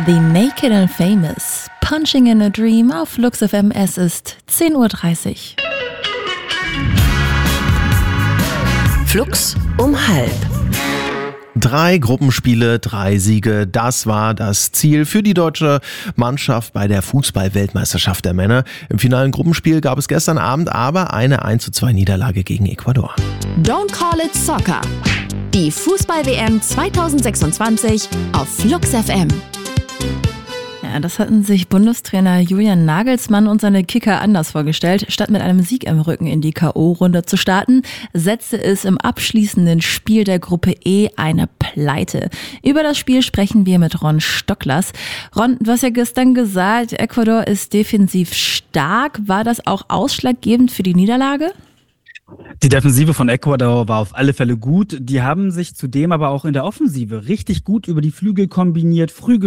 The Naked and Famous, Punching in a Dream auf Flux FM. Es ist 10.30 Uhr. Flux um 12:30. 3 Gruppenspiele, 3 Siege, das war das Ziel für die deutsche Mannschaft bei der Fußball-Weltmeisterschaft der Männer. Im finalen Gruppenspiel gab es gestern Abend aber eine 1:2 Niederlage gegen Ecuador. Don't call it soccer. Die Fußball-WM 2026 auf Flux FM. Ja, das hatten sich Bundestrainer Julian Nagelsmann und seine Kicker anders vorgestellt. Statt mit einem Sieg im Rücken in die K.O.-Runde zu starten, setzte es im abschließenden Spiel der Gruppe E eine Pleite. Über das Spiel sprechen wir mit Ron Stocklers. Ron, du hast ja gestern gesagt, Ecuador ist defensiv stark. War das auch ausschlaggebend für die Niederlage? Die Defensive von Ecuador war auf alle Fälle gut. Die haben sich zudem aber auch in der Offensive richtig gut über die Flügel kombiniert, früh